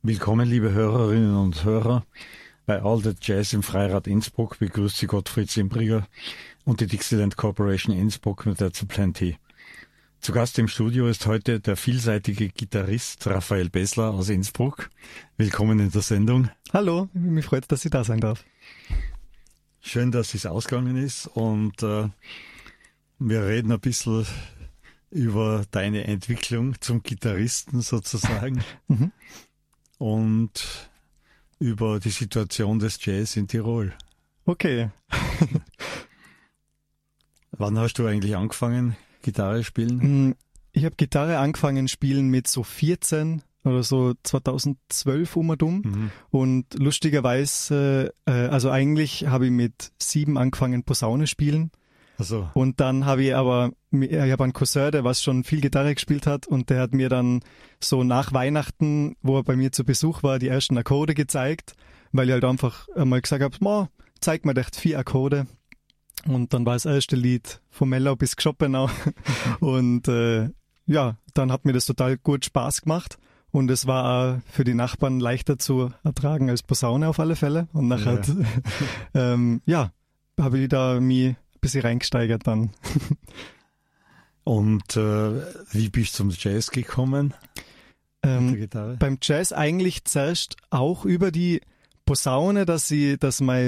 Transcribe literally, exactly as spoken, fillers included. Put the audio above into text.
Willkommen, liebe Hörerinnen und Hörer. Bei All the Jazz im Freirad Innsbruck begrüßt Sie Gottfried Zimbriger und die Dixieland Corporation Innsbruck mit That's a Plenty. Zu Gast im Studio ist heute der vielseitige Gitarrist Raphael Bessler aus Innsbruck. Willkommen in der Sendung. Hallo, mich freut, dass ich da sein darf. Schön, dass es ausgegangen ist und äh, wir reden ein bisschen über deine Entwicklung zum Gitarristen sozusagen mhm. und über die Situation des Jazz in Tirol. Okay. Wann hast du eigentlich angefangen, Gitarre spielen? Ich habe Gitarre angefangen spielen mit so vierzehn oder so zweitausendzwölf um und um. Mhm. Und lustigerweise, äh, also eigentlich habe ich mit sieben angefangen Posaune spielen. Ach so. Und dann habe ich aber, ich habe einen Cousin, der was schon viel Gitarre gespielt hat und der hat mir dann so nach Weihnachten, wo er bei mir zu Besuch war, die ersten Akkorde gezeigt, weil ich halt einfach einmal gesagt habe, zeig mir echt vier Akkorde. Und dann war das erste Lied von Mellau bis Schopenhau. Und äh, ja, dann hat mir das total gut Spaß gemacht. Und es war auch für die Nachbarn leichter zu ertragen als Posaune auf alle Fälle. Und nachher, ja, ähm, ja habe ich da mich ein bisschen reingesteigert dann. Und äh, wie bist du zum Jazz gekommen? Ähm, mit der Gitarre? Beim Jazz eigentlich zuerst auch über die Posaune, dass ich, dass mein